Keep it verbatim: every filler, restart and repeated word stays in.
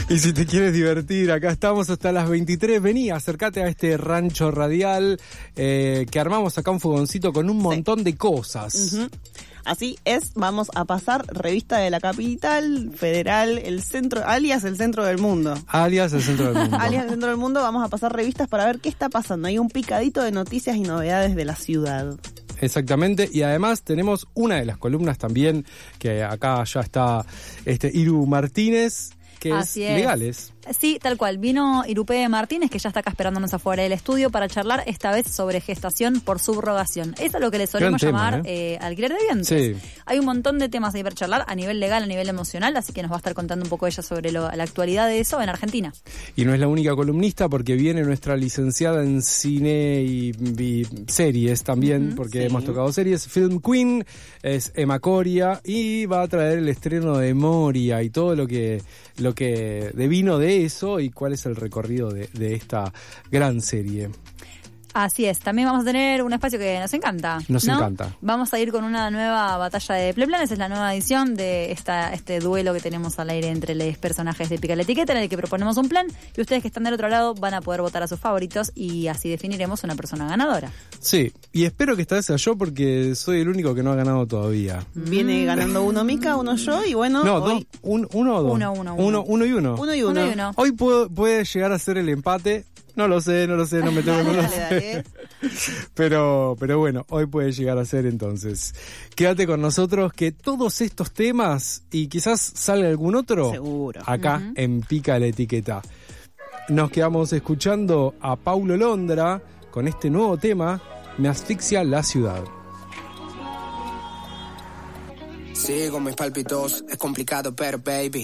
Y si te quieres divertir, acá estamos hasta las veintitrés. Vení, acércate a este rancho radial eh, que armamos acá un fogoncito con un montón sí. de cosas. Uh-huh. Así es, vamos a pasar revista de la capital federal, el centro, alias el centro del mundo. Alias el centro del mundo. alias el centro del mundo, vamos a pasar revistas para ver qué está pasando. Hay un picadito de noticias y novedades de la ciudad. Exactamente, y además tenemos una de las columnas también, que acá ya está este Iru Martínez, que Así es, es legales. Sí, tal cual. Vino Irupé Martínez, que ya está acá esperándonos afuera del estudio para charlar esta vez sobre gestación por subrogación. Eso es lo que le solemos Gran llamar tema, ¿eh? eh, alquiler de vientres. Sí. Hay un montón de temas ahí para charlar a nivel legal, a nivel emocional, así que nos va a estar contando un poco ella sobre lo, la actualidad de eso en Argentina. Y no es la única columnista, porque viene nuestra licenciada en cine y, y series también, uh-huh, porque sí. hemos tocado series. Film Queen es Emma Coria y va a traer el estreno de Moria y todo lo que lo que devino de eso y cuál es el recorrido de, de esta gran serie. Así es, también vamos a tener un espacio que nos encanta. Nos ¿no? encanta. Vamos a ir con una nueva batalla de Playplanes, es la nueva edición de esta este duelo que tenemos al aire entre los personajes de Pica la Etiqueta, en el que proponemos un plan y ustedes que están del otro lado van a poder votar a sus favoritos y así definiremos una persona ganadora. Sí, y espero que esta vez sea yo porque soy el único que no ha ganado todavía. Viene ganando uno Mica, uno yo y bueno... No, hoy... dos, un, uno o dos. Uno, uno, uno. Uno y uno. Uno y uno. uno, y uno. Hoy puedo, puede llegar a ser el empate. No lo sé, no lo sé, no me tengo, dale, no lo dale, sé. dale. Pero, pero bueno, hoy puede llegar a ser entonces. Quédate con nosotros que todos estos temas, y quizás salga algún otro, seguro, acá uh-huh. en Pica la Etiqueta. Nos quedamos escuchando a Paulo Londra con este nuevo tema, Me asfixia la ciudad. Sigo mis palpitos, es complicado pero baby,